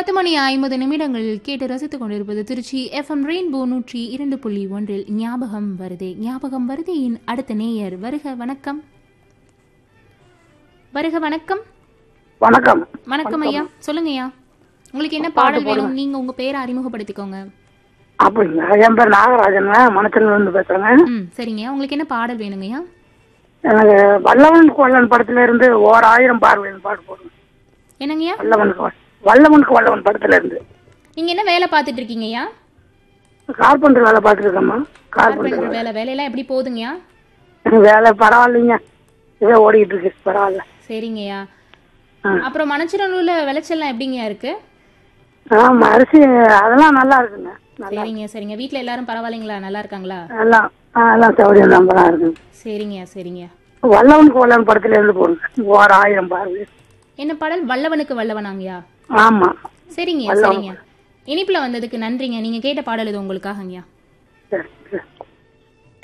10:50 கேட்டு ரசித்துக் கொண்டிருப்பது திருச்சி FM ரெயின்போ 102.1 ஞாபகம் வருதே. ஞாபகம் வருதேயின் அடுத்த நேயர் வருக. வணக்கம். வருக. வணக்கம். வணக்கம். வணக்கம் ஐயா, சொல்லுங்க ஐயா, உங்களுக்கு என்ன பாடல் வேணும்? நீங்க உங்க பேரை அறிமுகப்படுத்திக்கோங்க. அப்படிங்களா? என் பேர் நாகராஜன், மணச்சல்ல இருந்து பேசுறேங்க. சரிங்க, உங்களுக்கு என்ன பாடல் வேணுங்க ஐயா? எனக்கு வல்லவனுக்கு வல்லவன் படத்துல இருந்து 1000 பார்வையின் பாட்டு போடுங்க. என்னங்கய்யா? வல்லவனுக்கு வல்லவன் படத்துல இருந்து. நீங்க என்ன வேலை பார்த்துட்டு இருக்கீங்க ஐயா? கார்பெண்டர் வேலை பார்த்துட்டு இருக்கேம்மா. கார்பெண்டர் வேலையெல்லாம் எப்படி போகுதுங்கய்யா? வேலை பரவாயில்லைங்க, இதே ஓடிக்கிட்டு இருக்கு, பரவாயில்ல. சரிங்கய்யா. அப்புறம் மணச்சநல்லூர்ல விளைச்சல்லாம் எப்படிங்கய்யா இருக்கு? அரிசி அதெல்லாம் நல்லா இருக்குங்க. சரிங்க சரிங்க. வீட்டுல எல்லாரும் பரவாயில்லைங்களா? நல்லா இருக்காங்களா? எல்லாம் சௌகரியம் நம்பலாம் இருக்குங்க. சரிங்கய்யா சரிங்க. வல்லவனுக்கு வல்லவன் படத்துல இருந்து போடுங்க 1000 பார்வை. என்ன பாடல்? வல்லவனுக்கு வல்லவனாங்கய்யா? ஆமா. சரிங்க சரிங்க. இனிப்புல வந்ததுக்கு நன்றிங்க. நீங்க கேட்ட பாடல் இது உங்களுக்காகங்கய்யா. சரி சரி.